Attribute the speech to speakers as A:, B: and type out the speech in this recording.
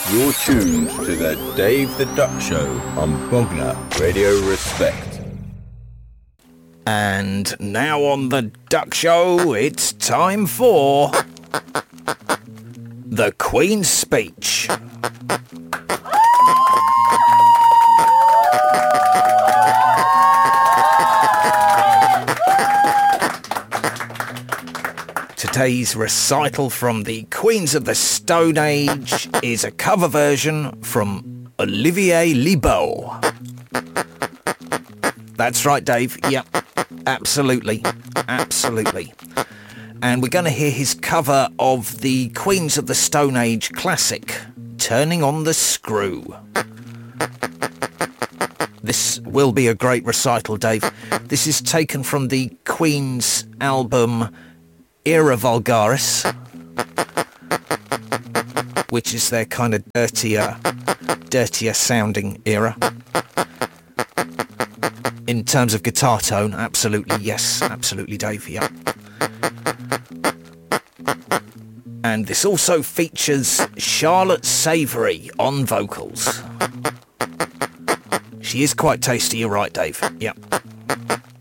A: You're tuned to the Dave the Duck Show on Bognor Radio Respect.
B: And now on the Duck Show, it's time for the Queen's Speech. Today's recital from the Queens of the Stone Age is a cover version from Olivier Libaud. That's right, Dave. Yep, absolutely. Absolutely. And we're going to hear his cover of the Queens of the Stone Age classic, Turning on the Screw. This will be a great recital, Dave. This is taken from the Queen's album Era Vulgaris, which is their kind of dirtier sounding era. In terms of guitar tone, absolutely, yes, absolutely, Dave, yeah. And this also features Charlotte Savory on vocals. She is quite tasty, you're right, Dave, yeah.